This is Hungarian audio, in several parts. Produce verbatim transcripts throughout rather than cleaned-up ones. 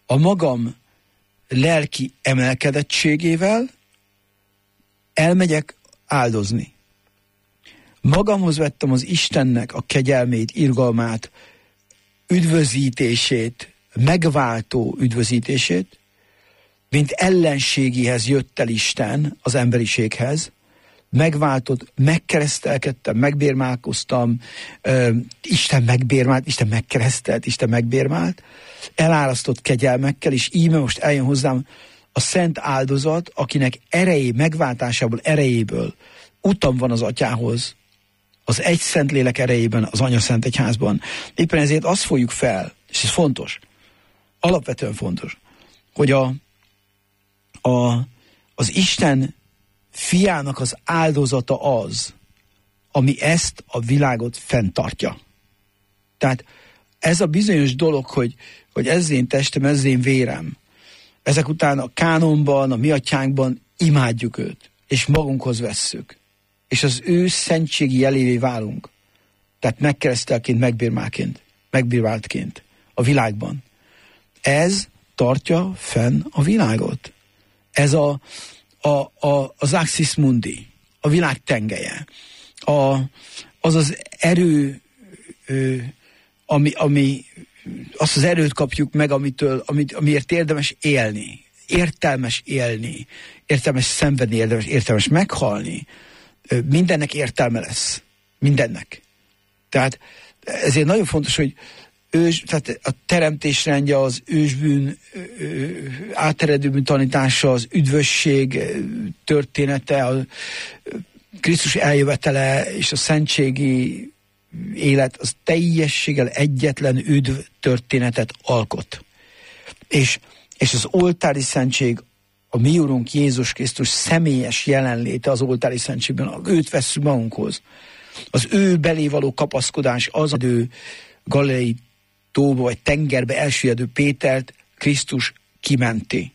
a magam lelki emelkedettségével elmegyek áldozni. Magamhoz vettem az Istennek a kegyelmét, irgalmát, üdvözítését, megváltó üdvözítését, mint ellenségéhez jött el Isten az emberiséghez, megváltott, megkeresztelkedtem, megbérmálkoztam, uh, Isten megbérmált, Isten megkeresztelt, Isten megbérmált, elárasztott kegyelmekkel, és íme most eljön hozzám a szent áldozat, akinek erejé, megváltásából, erejéből utam van az atyához, az egy szent lélek erejében, az Anya Szent Egyházban. Éppen ezért azt fogjuk fel, és ez fontos, alapvetően fontos, hogy a, a, az Isten fiának az áldozata az, ami ezt a világot fenntartja. Tehát ez a bizonyos dolog, hogy, hogy ez én testem, ez én vérem. Ezek után a kánonban, a mi atyánkban imádjuk őt, és magunkhoz vesszük. És az ő szentségi jelévé válunk. Tehát megkeresztelként, megbírmálként, megbírváltként a világban. Ez tartja fenn a világot. Ez a, a, a, az axis mundi, a világ tengelye. A, az az erő, ö, ami, ami, azt az erőt kapjuk meg, amitől, amit, amiért érdemes élni. Értelmes élni. Értelmes szenvedni, érdemes, értelmes meghalni. Mindennek értelme lesz. Mindennek. Tehát ezért nagyon fontos, hogy ős, tehát a teremtés rendje, az ősbűn áteredő bűn tanítása, az üdvösség története, a Krisztus eljövetele és a szentségi élet, az teljességgel egyetlen üdv történetet alkot. És, és az oltári szentség, a mi Urunk Jézus Krisztus személyes jelenléte az oltári szentségben, őt vesszük magunkhoz. Az ő belé való kapaszkodás az, hogy ő Galileai tóba vagy tengerbe elsüllyedő Pétert Krisztus kimenti.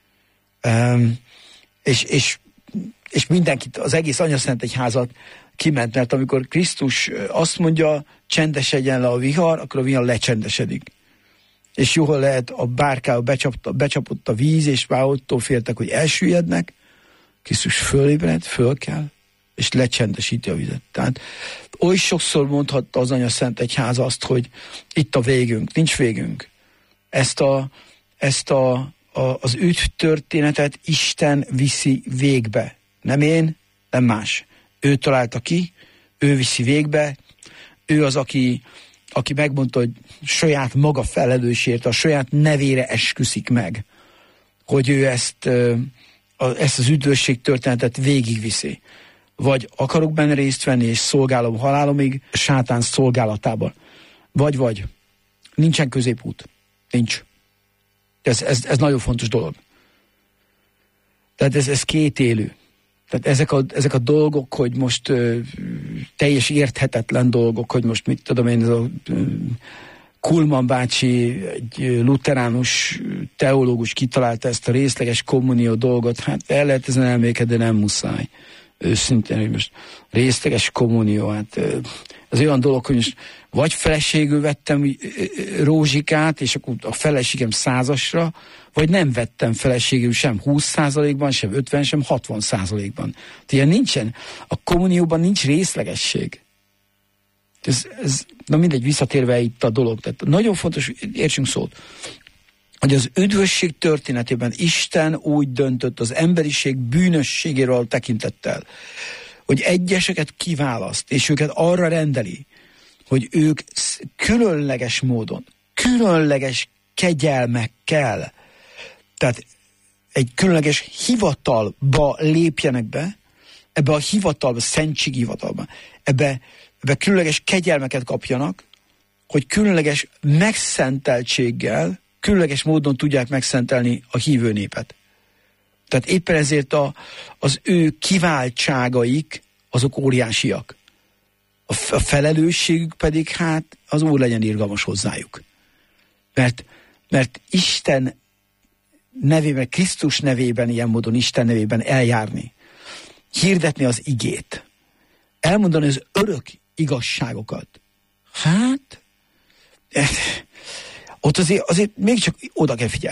Um, és, és, és mindenkit, az egész Anyaszent Egyházat kiment, mert amikor Krisztus azt mondja, csendesedjen le a vihar, akkor a vihar lecsendesedik. És jól lehet, a bárkába becsapott, becsapott a víz, és már ottól féltek, hogy elsüllyednek, Krisztus fölébred, föl kell, és lecsendesíti a vizet. Tehát oly sokszor mondhatta az Anya Szent Egyház azt, hogy itt a végünk, nincs végünk. Ezt, a, ezt a, a, az üdv történetet Isten viszi végbe. Nem én, nem más. Ő találta ki, ő viszi végbe, ő az, aki, aki megmondta, hogy saját maga felelősért, a saját nevére esküszik meg, hogy ő ezt, ezt az üdvösség történetet végigviszi. Vagy akarok benne részt venni, és szolgálom halálomig a sátán szolgálatában. Vagy, vagy. Nincsen középút. Nincs. Ez, ez, ez nagyon fontos dolog. Tehát ez, ez kétélű. Tehát ezek a, ezek a dolgok, hogy most ö, teljes érthetetlen dolgok, hogy most mit tudom én, ez a ö, Kulman bácsi, egy luteránus teológus kitalálta ezt a részleges kommunió dolgot, hát el lehet ezen elmékedni, de nem muszáj. Őszintén, hogy most részleges kommunió, hát ez olyan dolog, hogy most vagy feleségül vettem rózsikát, és akkor a feleségem százasra, vagy nem vettem feleségül sem húsz százalékban, sem ötven, sem hatvan százalékban. Tehát nincsen, a kommunióban nincs részlegesség. Ez, ez, na mindegy, visszatérve itt a dolog. Tehát nagyon fontos, értsünk szót, hogy az üdvösség történetében Isten úgy döntött az emberiség bűnösségéről tekintettel, hogy egyeseket kiválaszt, és őket arra rendeli, hogy ők különleges módon, különleges kegyelmekkel, tehát egy különleges hivatalba lépjenek be, ebbe a hivatalba, szentségi hivatalba, ebbe, ebbe különleges kegyelmeket kapjanak, hogy különleges megszenteltséggel, különleges módon tudják megszentelni a hívő népet. Tehát éppen ezért a, az ő kiváltságaik, azok óriásiak. A, f- a felelősségük pedig, hát, az Úr legyen irgalmas hozzájuk. Mert, mert Isten nevében, Krisztus nevében, ilyen módon Isten nevében eljárni, hirdetni az igét, elmondani az örök igazságokat. Hát, ott azért, azért mégiscsak oda kell figyelni.